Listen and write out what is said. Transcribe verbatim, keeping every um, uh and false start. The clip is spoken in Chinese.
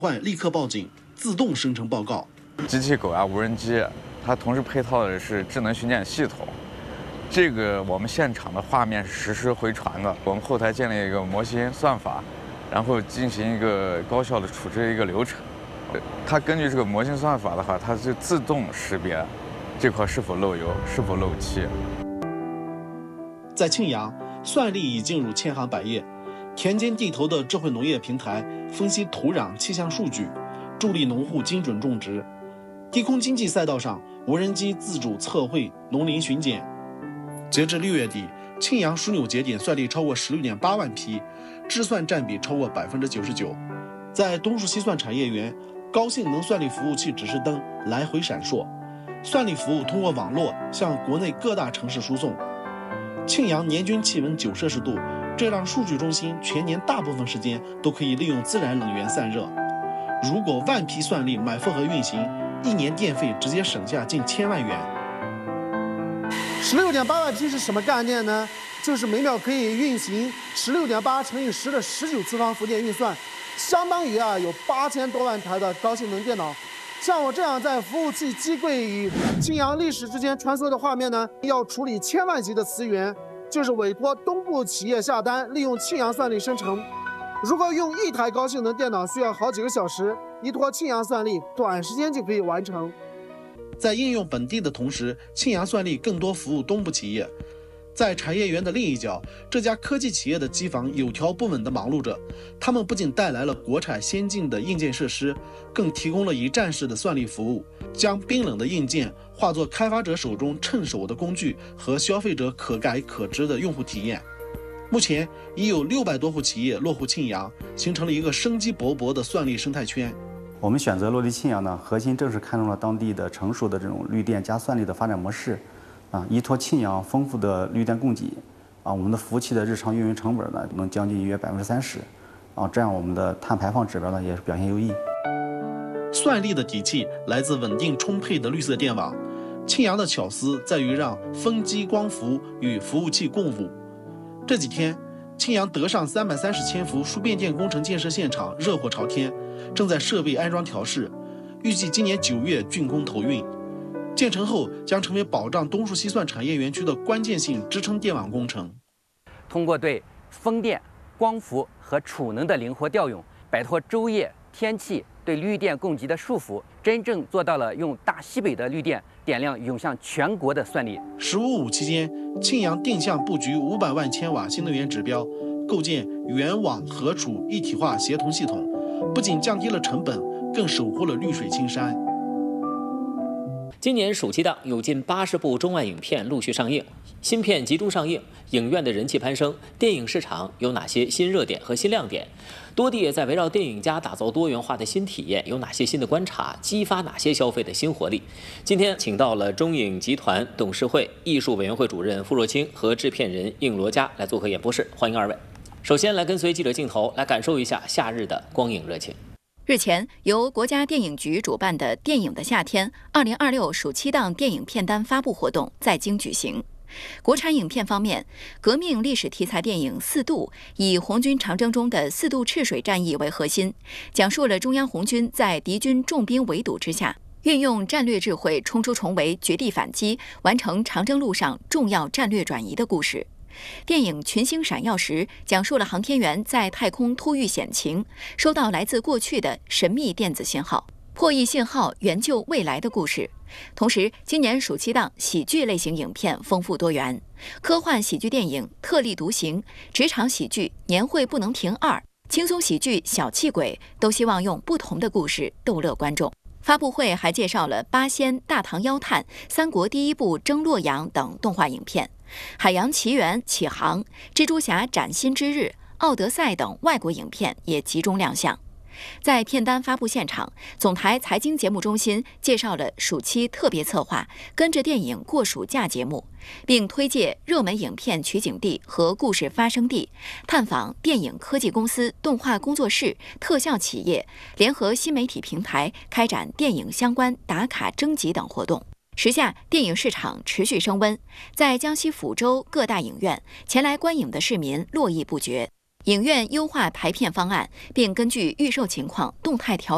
患立刻报警，自动生成报告。 机器狗啊，无人机，它同时配套的是智能巡检系统。这个我们现场的画面是实时回传的，我们后台建立一个模型算法，然后进行一个高效的处置一个流程。它根据这个模型算法的话，它就自动识别这块是否漏油，是否漏气。 在庆阳，算力已进入千行百业。田间地头的智慧农业平台分析土壤气象数据，助力农户精准种植。低空经济赛道上，无人机自主测绘农林巡检。截至六月底，庆阳枢纽节点算力超过十六点八万批，智算占比超过百分之九十九。在东数西算产业园，高性能算力服务器指示灯来回闪烁，算力服务通过网络向国内各大城市输送。庆阳年均气温九摄氏度。这让数据中心全年大部分时间都可以利用自然冷源散热。如果万批算力买复合运行，一年电费直接省下近千万元。 十六点八万批是什么概念呢？就是每秒可以运行十六点八乘以十的十九次方伏电运算，相当于啊有八千多万台的高性能电脑。像我这样在服务器机柜与庆阳历史之间穿梭的画面呢，要处理千万级的词源。就是委托东部企业下单，利用庆阳算力生成。如果用一台高性能电脑需要好几个小时，依托庆阳算力，短时间就可以完成。 在应用本地的同时，庆阳算力更多服务东部企业。在产业园的另一角，这家科技企业的机房有条不紊地忙碌着。他们不仅带来了国产先进的硬件设施，更提供了一站式的算力服务，将冰冷的硬件化作开发者手中趁手的工具和消费者可改可知的用户体验。目前已有六百多户企业落户庆阳，形成了一个生机勃勃的算力生态圈。 我们选择落地庆阳呢，核心正是看中了当地的成熟的这种绿电加算力的发展模式。啊，依托庆阳丰富的绿电供给，啊，我们的服务器的日常运营成本呢能将近约百分之三十，啊，这样我们的碳排放指标呢也是表现优异。 算力的底气来自稳定充沛的绿色电网。庆阳的巧思在于让风机、光伏与服务器共舞。这几天，庆阳德尚三百三十千伏输变电工程建设现场热火朝天，正在设备安装调试，预计今年九月竣工投运。建成后将成为保障东数西算产业园区的关键性支撑电网工程。 通过对风电、光伏和储能的灵活调用，摆脱昼夜、天气对绿电供给的束缚，真正做到了用大西北的绿电点亮涌向全国的算力。 十五五期间，庆阳定向布局五百万千瓦新能源指标，构建原网核储一体化协同系统，不仅降低了成本，更守护了绿水青山。 今年暑期档有近八十部中外影片陆续上映，新片集中上映，影院的人气攀升。电影市场有哪些新热点和新亮点？多地在围绕电影家打造多元化的新体验，有哪些新的观察？激发哪些消费的新活力？今天请到了中影集团董事会艺术委员会主任傅若清和制片人应罗佳来做客演播室，欢迎二位。首先来跟随记者镜头来感受一下夏日的光影热情。 日前，由国家电影局主办的“电影的夏天”二零二六暑期档电影片单发布活动在京举行。国产影片方面，革命历史题材电影《四渡》以红军长征中的四渡赤水战役为核心，讲述了中央红军在敌军重兵围堵之下，运用战略智慧冲出重围，绝地反击，完成长征路上重要战略转移的故事。电影《群星闪耀时》讲述了航天员在太空突遇险情，收到来自过去的神秘电子信号，破译信号援救未来的故事。同时，今年暑期档喜剧类型影片丰富多元，科幻喜剧电影《特立独行》、职场喜剧《年会不能停二》、轻松喜剧《小气鬼》都希望用不同的故事逗乐观众。发布会还介绍了《八仙》《大唐妖探》《三国第一部征洛阳》等动画影片，《海洋奇缘》《启航》、《蜘蛛侠崭新之日》、《奥德赛》等外国影片也集中亮相。在片单发布现场，总台财经节目中心介绍了暑期特别策划“跟着电影过暑假”节目，并推介热门影片取景地和故事发生地，探访电影科技公司、动画工作室、特效企业，联合新媒体平台开展电影相关打卡征集等活动。时下电影市场持续升温，在江西抚州各大影院，前来观影的市民络绎不绝。影院优化排片方案，并根据预售情况动态调